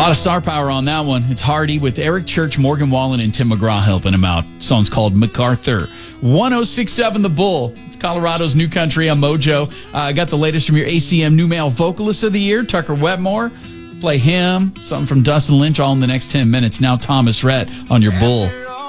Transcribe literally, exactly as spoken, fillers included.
lot of star power on that one. It's Hardy with Eric Church, Morgan Wallen, and Tim McGraw helping him out. The song's called MacArthur. one oh six point seven The Bull. It's Colorado's new country on Mojo. I uh, got the latest from your A C M New Male Vocalist of the Year, Tucker Wetmore. Play him, something from Dustin Lynch, all in the next ten minutes. Now Thomas Rhett on your Bull.